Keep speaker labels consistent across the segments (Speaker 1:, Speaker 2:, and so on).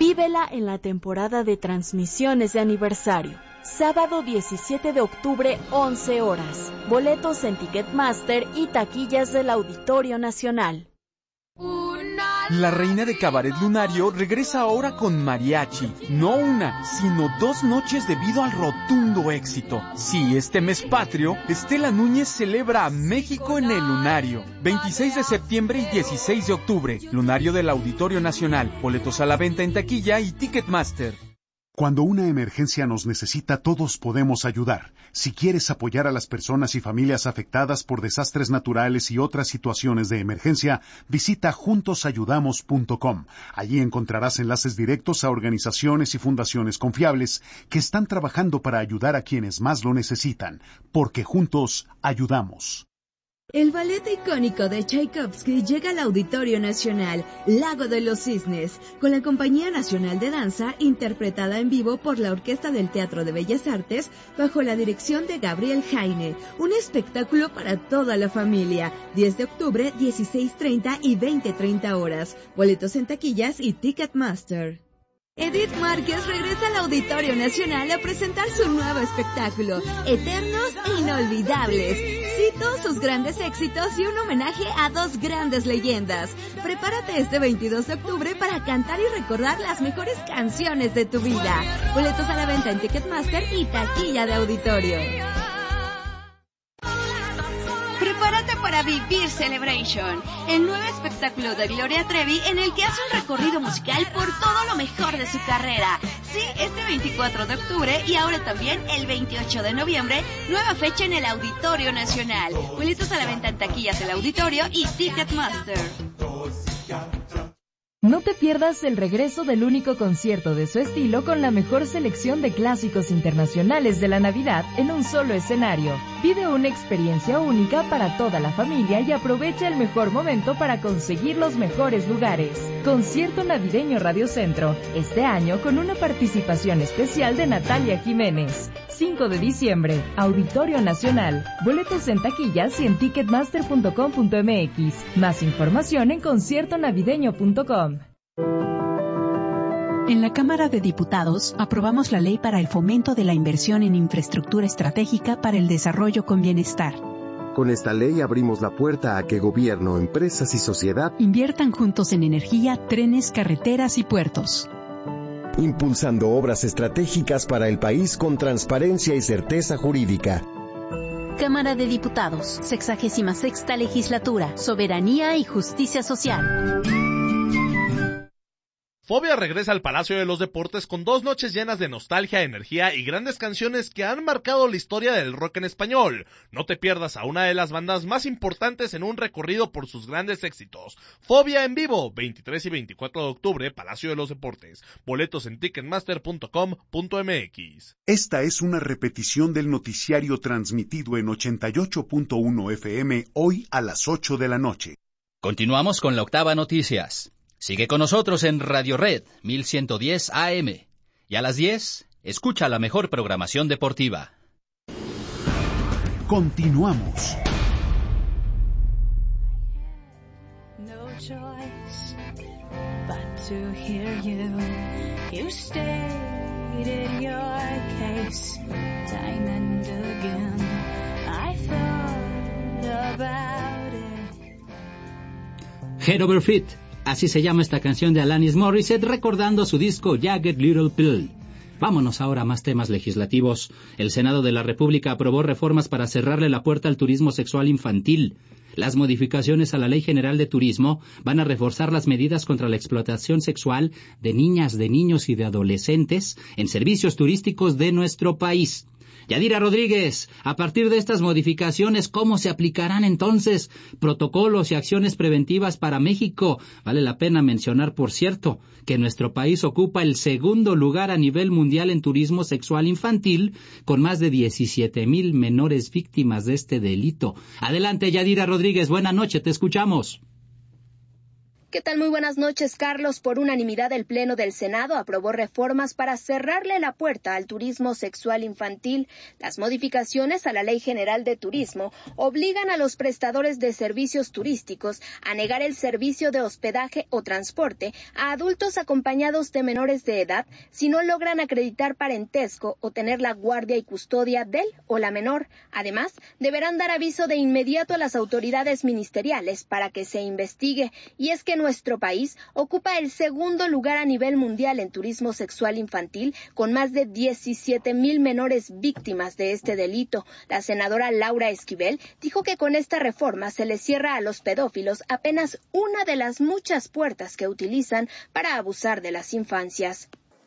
Speaker 1: Vívela en la temporada de transmisiones de aniversario. Sábado 17 de octubre, 11 horas. Boletos en Ticketmaster y taquillas del Auditorio Nacional.
Speaker 2: La reina de Cabaret Lunario regresa ahora con mariachi. No una, sino 2 noches debido al rotundo éxito. Sí, este mes patrio, Estela Núñez celebra a México en el Lunario. 26 de septiembre y 16 de octubre. Lunario del Auditorio Nacional. Boletos a la venta en taquilla y Ticketmaster.
Speaker 3: Cuando una emergencia nos necesita, todos podemos ayudar. Si quieres apoyar a las personas y familias afectadas por desastres naturales y otras situaciones de emergencia, visita juntosayudamos.com. Allí encontrarás enlaces directos a organizaciones y fundaciones confiables que están trabajando para ayudar a quienes más lo necesitan, porque juntos ayudamos.
Speaker 4: El ballet icónico de Tchaikovsky llega al Auditorio Nacional, Lago de los Cisnes, con la Compañía Nacional de Danza, interpretada en vivo por la Orquesta del Teatro de Bellas Artes, bajo la dirección de Gabriel Jaine. Un espectáculo para toda la familia. 10 de octubre, 16:30 y 20:30 horas. Boletos en taquillas y Ticketmaster. Edith Márquez regresa al Auditorio Nacional a presentar su nuevo espectáculo, Eternos e Inolvidables. Cito sus grandes éxitos y un homenaje a 2 grandes leyendas. Prepárate este 22 de octubre para cantar y recordar las mejores canciones de tu vida. Boletos a la venta en Ticketmaster y taquilla de auditorio. Prepárate para vivir Celebration, el nuevo espectáculo de Gloria Trevi en el que hace un recorrido musical por todo lo mejor de su carrera. Sí, este 24 de octubre y ahora también el 28 de noviembre, nueva fecha en el Auditorio Nacional. Boletos a la venta en taquillas del Auditorio y Ticketmaster.
Speaker 5: No te pierdas el regreso del único concierto de su estilo con la mejor selección de clásicos internacionales de la Navidad en un solo escenario. Vive una experiencia única para toda la familia y aprovecha el mejor momento para conseguir los mejores lugares. Concierto Navideño Radio Centro, este año con una participación especial de Natalia Jiménez. 5 de diciembre, Auditorio Nacional. Boletos en taquillas y en ticketmaster.com.mx. Más información en conciertonavideño.com.
Speaker 6: En la Cámara de Diputados aprobamos la Ley para el Fomento de la Inversión en Infraestructura Estratégica para el Desarrollo con Bienestar.
Speaker 7: Con esta ley abrimos la puerta a que gobierno, empresas y sociedad
Speaker 6: inviertan juntos en energía, trenes, carreteras y puertos,
Speaker 7: impulsando obras estratégicas para el país con transparencia y certeza jurídica.
Speaker 8: Cámara de Diputados, 66ª Legislatura, Soberanía y Justicia Social.
Speaker 9: Fobia regresa al Palacio de los Deportes con 2 noches llenas de nostalgia, energía y grandes canciones que han marcado la historia del rock en español. No te pierdas a una de las bandas más importantes en un recorrido por sus grandes éxitos. Fobia en vivo, 23 y 24 de octubre, Palacio de los Deportes. Boletos en ticketmaster.com.mx.
Speaker 3: Esta es una repetición del noticiario transmitido en 88.1 FM hoy a las 8 de la noche.
Speaker 10: Continuamos con la octava noticias. Sigue con nosotros en Radio Red 1110 AM. Y a las 10, escucha la mejor programación deportiva.
Speaker 3: Continuamos.
Speaker 11: No choice but to hear you. You stated your case time and again. I thought about it.
Speaker 12: Head Over Feet. Así se llama esta canción de Alanis Morissette, recordando su disco Jagged Little Pill. Vámonos ahora a más temas legislativos. El Senado de la República aprobó reformas para cerrarle la puerta al turismo sexual infantil. Las modificaciones a la Ley General de Turismo van a reforzar las medidas contra la explotación sexual de niñas, de niños y de adolescentes en servicios turísticos de nuestro país. Yadira Rodríguez, a partir de estas modificaciones, ¿cómo se aplicarán entonces protocolos y acciones preventivas para México? Vale la pena mencionar, por cierto, que nuestro país ocupa el segundo lugar a nivel mundial en turismo sexual infantil, con más de 17,000 menores víctimas de este delito. Adelante, Yadira Rodríguez, buena noche, te escuchamos.
Speaker 13: ¿Qué tal? Muy buenas noches, Carlos. Por unanimidad, el Pleno del Senado aprobó reformas para cerrarle la puerta al turismo sexual infantil. Las modificaciones a la Ley General de Turismo obligan a los prestadores de servicios turísticos a negar el servicio de hospedaje o transporte a adultos acompañados de menores de edad si no logran acreditar parentesco o tener la guardia y custodia del o la menor. Además, deberán dar aviso de inmediato a las autoridades ministeriales para que se investigue. Y es que nuestro país ocupa el segundo lugar a nivel mundial en turismo sexual infantil, con más de 17,000 menores víctimas de este delito. La senadora Laura Esquivel dijo que con esta reforma se les cierra a los pedófilos apenas una de las muchas puertas que utilizan para abusar de las infancias.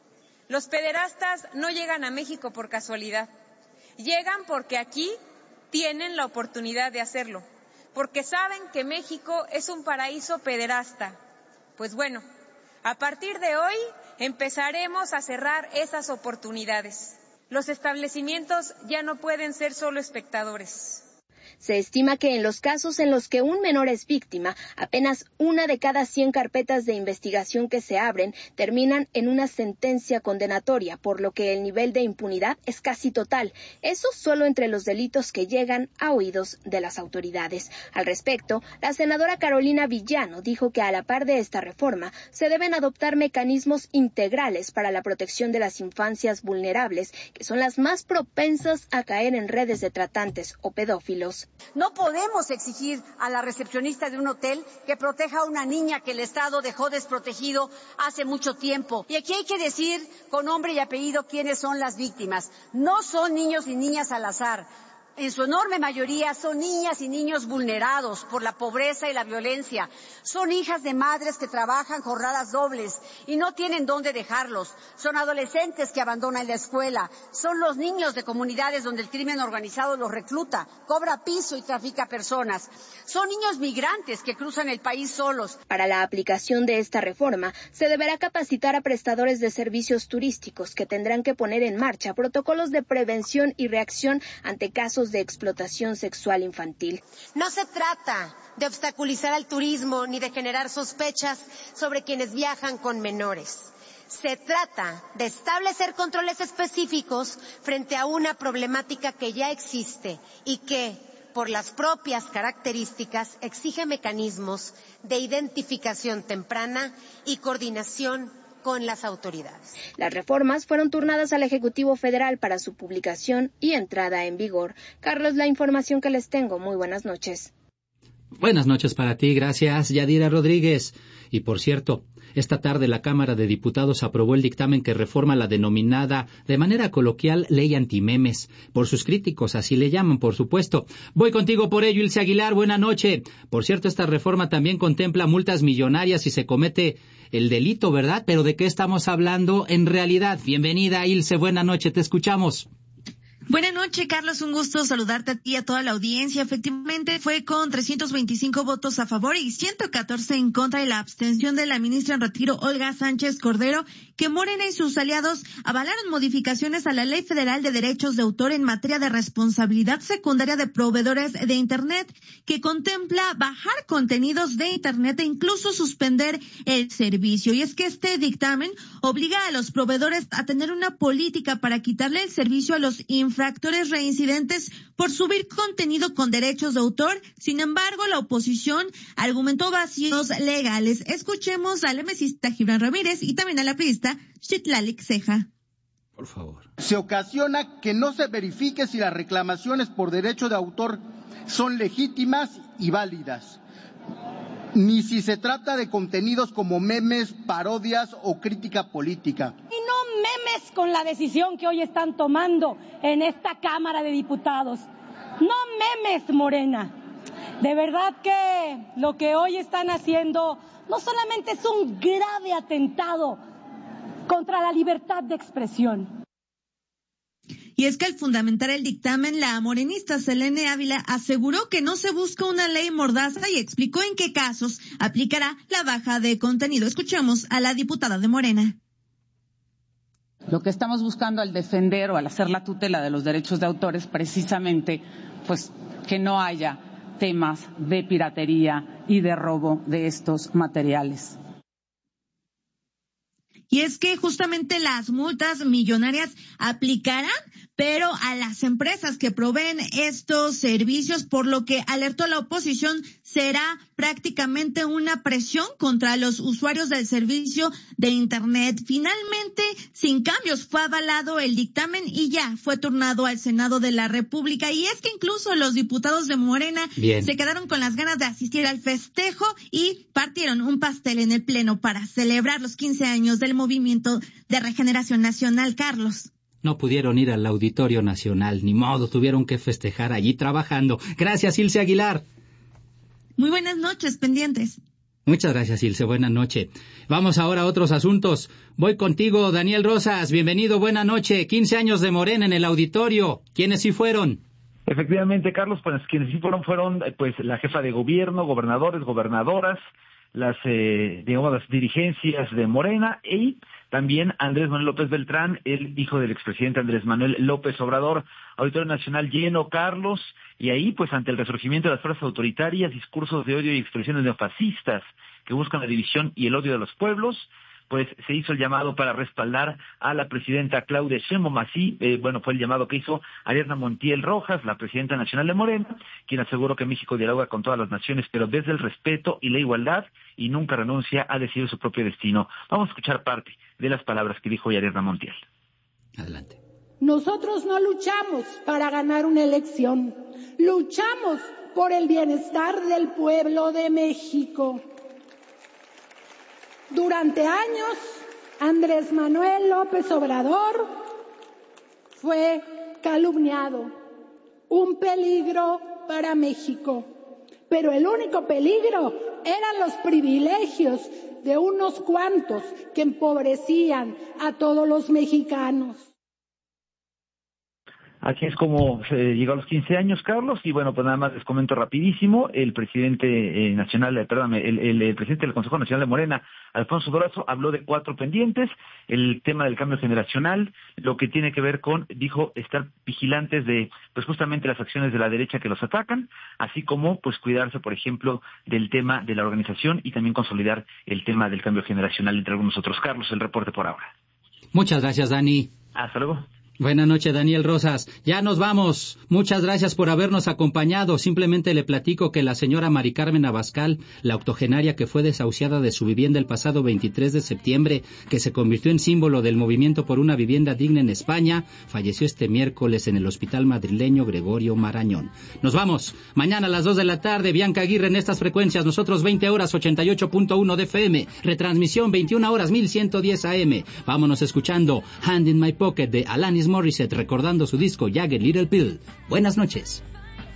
Speaker 14: Los pederastas no llegan a México por casualidad. Llegan porque aquí tienen la oportunidad de hacerlo, porque saben que México es un paraíso pederasta. Pues bueno, a partir de hoy empezaremos a cerrar esas oportunidades. Los establecimientos ya no pueden ser solo espectadores.
Speaker 13: Se estima que en los casos en los que un menor es víctima, apenas una de cada 100 carpetas de investigación que se abren terminan en una sentencia condenatoria, por lo que el nivel de impunidad es casi total. Eso solo entre los delitos que llegan a oídos de las autoridades. Al respecto, la senadora Carolina Villano dijo que a la par de esta reforma se deben adoptar mecanismos integrales para la protección de las infancias vulnerables, que son las más propensas a caer en redes de tratantes o pedófilos.
Speaker 15: No podemos exigir a la recepcionista de un hotel que proteja a una niña que el Estado dejó desprotegido hace mucho tiempo. Y aquí hay que decir con nombre y apellido quiénes son las víctimas. No son niños y niñas al azar. En su enorme mayoría son niñas y niños vulnerados por la pobreza y la violencia. Son hijas de madres que trabajan jornadas dobles y no tienen dónde dejarlos. Son adolescentes que abandonan la escuela. Son los niños de comunidades donde el crimen organizado los recluta, cobra piso y trafica personas. Son niños migrantes que cruzan el país solos.
Speaker 13: Para la aplicación de esta reforma, se deberá capacitar a prestadores de servicios turísticos que tendrán que poner en marcha protocolos de prevención y reacción ante casos de explotación sexual infantil.
Speaker 16: No se trata de obstaculizar al turismo ni de generar sospechas sobre quienes viajan con menores. Se trata de establecer controles específicos frente a una problemática que ya existe y que, por las propias características, exige mecanismos de identificación temprana y coordinación con las autoridades.
Speaker 13: Las reformas fueron turnadas al Ejecutivo Federal para su publicación y entrada en vigor. Carlos, la información que les tengo. Muy buenas noches.
Speaker 12: Buenas noches para ti, gracias, Yadira Rodríguez. Y por cierto, esta tarde la Cámara de Diputados aprobó el dictamen que reforma la denominada, de manera coloquial, ley antimemes. Por sus críticos, así le llaman, por supuesto. Voy contigo por ello, Ilse Aguilar, buena noche. Por cierto, esta reforma también contempla multas millonarias si se comete el delito, ¿verdad? Pero ¿de qué estamos hablando en realidad? Bienvenida, Ilse, buena noche, te escuchamos.
Speaker 17: Buenas noches, Carlos, un gusto saludarte a ti y a toda la audiencia. Efectivamente, fue con 325 votos a favor y 114 en contra de la abstención de la ministra en retiro, Olga Sánchez Cordero, que Morena y sus aliados avalaron modificaciones a la Ley Federal de Derechos de Autor en materia de responsabilidad secundaria de proveedores de Internet, que contempla bajar contenidos de Internet e incluso suspender el servicio. Y es que este dictamen obliga a los proveedores a tener una política para quitarle el servicio a los infractores reincidentes por subir contenido con derechos de autor. Sin embargo, la oposición argumentó vacíos legales. Escuchemos al mesista Gibran Ramírez y también a la periodista Citlali Ceja.
Speaker 12: Por favor.
Speaker 18: Se ocasiona que no se verifique si las reclamaciones por derecho de autor son legítimas y válidas, ni si se trata de contenidos como memes, parodias o crítica política.
Speaker 19: Y no memes con la decisión que hoy están tomando en esta Cámara de Diputados. No memes, Morena. De verdad que lo que hoy están haciendo no solamente es un grave atentado contra la libertad de expresión.
Speaker 17: Y es que al fundamentar el dictamen, la morenista Selene Ávila aseguró que no se busca una ley mordaza y explicó en qué casos aplicará la baja de contenido. Escuchemos a la diputada de Morena.
Speaker 20: Lo que estamos buscando al defender o al hacer la tutela de los derechos de autor es precisamente, pues, que no haya temas de piratería y de robo de estos materiales.
Speaker 17: Y es que justamente las multas millonarias aplicarán, pero a las empresas que proveen estos servicios, por lo que alertó la oposición, será prácticamente una presión contra los usuarios del servicio de Internet. Finalmente, sin cambios, fue avalado el dictamen y ya fue turnado al Senado de la República. Y es que incluso los diputados de Morena se quedaron con las ganas de asistir al festejo y partieron un pastel en el Pleno para celebrar los 15 años del Movimiento de Regeneración Nacional. Carlos.
Speaker 12: No pudieron ir al Auditorio Nacional, ni modo, tuvieron que festejar allí trabajando. Gracias, Ilse Aguilar.
Speaker 17: Muy buenas noches, pendientes.
Speaker 12: Muchas gracias, Ilse, buena noche. Vamos ahora a otros asuntos. Voy contigo, Daniel Rosas, bienvenido, buena noche. 15 años de Morena en el auditorio. ¿Quiénes sí fueron?
Speaker 21: Efectivamente, Carlos, pues quienes sí fueron pues la jefa de gobierno, gobernadores, gobernadoras, las dirigencias de Morena y también Andrés Manuel López Beltrán, el hijo del expresidente Andrés Manuel López Obrador. Auditorio Nacional lleno, Carlos, y ahí pues ante el resurgimiento de las fuerzas autoritarias, discursos de odio y expresiones neofascistas que buscan la división y el odio de los pueblos, pues se hizo el llamado para respaldar a la presidenta Claudia Sheinbaum. Así, fue el llamado que hizo Ariadna Montiel Rojas, la presidenta nacional de Morena, quien aseguró que México dialoga con todas las naciones, pero desde el respeto y la igualdad, y nunca renuncia a decidir su propio destino. Vamos a escuchar parte de las palabras que dijo Ariadna Montiel.
Speaker 12: Adelante.
Speaker 22: Nosotros no luchamos para ganar una elección, luchamos por el bienestar del pueblo de México. Durante años, Andrés Manuel López Obrador fue calumniado, un peligro para México. Pero el único peligro eran los privilegios de unos cuantos que empobrecían a todos los mexicanos.
Speaker 21: Así es como se llegó a los 15 años, Carlos, y bueno, pues nada más les comento rapidísimo, el presidente el presidente del Consejo Nacional de Morena, Alfonso Durazo, habló de 4 pendientes, el tema del cambio generacional, lo que tiene que ver con, dijo, estar vigilantes de, pues justamente las acciones de la derecha que los atacan, así como, pues cuidarse, por ejemplo, del tema de la organización y también consolidar el tema del cambio generacional, entre algunos otros. Carlos, el reporte por ahora.
Speaker 12: Muchas gracias, Dani.
Speaker 21: Hasta luego.
Speaker 12: Buenas noches, Daniel Rosas. Ya nos vamos. Muchas gracias por habernos acompañado. Simplemente le platico que la señora Mari Carmen Abascal, la octogenaria que fue desahuciada de su vivienda el pasado 23 de septiembre, que se convirtió en símbolo del movimiento por una vivienda digna en España, falleció este miércoles en el hospital madrileño Gregorio Marañón. Nos vamos. Mañana a las 2 de la tarde, Bianca Aguirre en estas frecuencias. Nosotros 20 horas 88.1 de FM. Retransmisión 21 horas 1110 AM. Vámonos escuchando Hand in My Pocket de Alanis Morissette, recordando su disco Jagged Little Pill. Buenas noches.